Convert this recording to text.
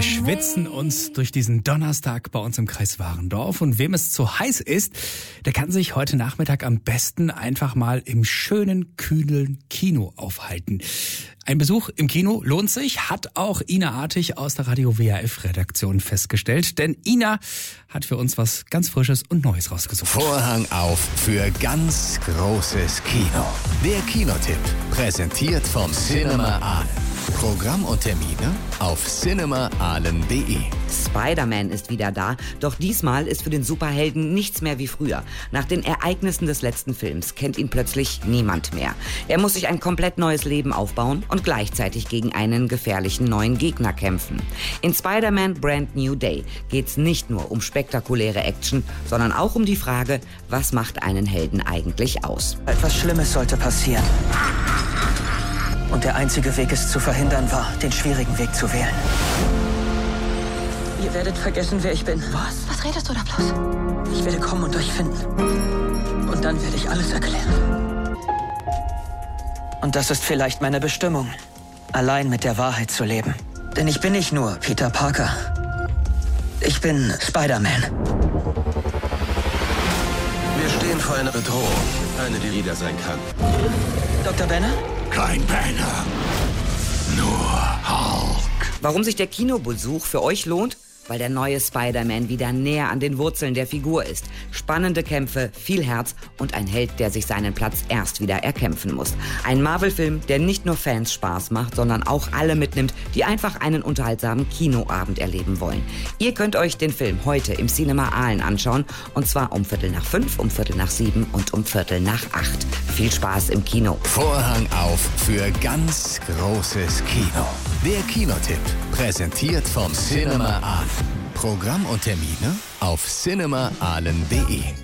schwitzen uns durch diesen Donnerstag bei uns im Kreis Warendorf. Und wem es zu heiß ist, der kann sich heute Nachmittag am besten einfach mal im schönen, kühlen Kino aufhalten. Ein Besuch im Kino lohnt sich, hat auch Ina Artig aus der Radio WRF-Redaktion festgestellt. Denn Ina hat für uns was ganz Frisches und Neues rausgesucht. Vorhang auf für ganz großes Kino. Der Kinotipp, präsentiert vom Cinema Aalen. Programm und Termine auf cinemaahlen.de. Spider-Man ist wieder da, doch diesmal ist für den Superhelden nichts mehr wie früher. Nach den Ereignissen des letzten Films kennt ihn plötzlich niemand mehr. Er muss sich ein komplett neues Leben aufbauen und gleichzeitig gegen einen gefährlichen neuen Gegner kämpfen. In Spider-Man Brand New Day geht's nicht nur um spektakuläre Action, sondern auch um die Frage, was macht einen Helden eigentlich aus? Etwas Schlimmes sollte passieren. Und der einzige Weg, es zu verhindern, war, den schwierigen Weg zu wählen. Ihr werdet vergessen, wer ich bin. Was? Was redest du da bloß? Ich werde kommen und euch finden. Und dann werde ich alles erklären. Und das ist vielleicht meine Bestimmung, allein mit der Wahrheit zu leben. Denn ich bin nicht nur Peter Parker. Ich bin Spider-Man. Wir stehen vor einer Bedrohung. Eine, die jeder sein kann. Dr. Banner? Kein Banner, nur Hulk. Warum sich der Kinobesuch für euch lohnt? Weil der neue Spider-Man wieder näher an den Wurzeln der Figur ist. Spannende Kämpfe, viel Herz und ein Held, der sich seinen Platz erst wieder erkämpfen muss. Ein Marvel-Film, der nicht nur Fans Spaß macht, sondern auch alle mitnimmt, die einfach einen unterhaltsamen Kinoabend erleben wollen. Ihr könnt euch den Film heute im Cinema Aalen anschauen, und zwar um 5:45, um 6:45 und um 7:45. Viel Spaß im Kino. Vorhang auf für ganz großes Kino. Der Kinotipp, präsentiert vom Cinema Aalen. Programm und Termine auf cinemaahlen.de.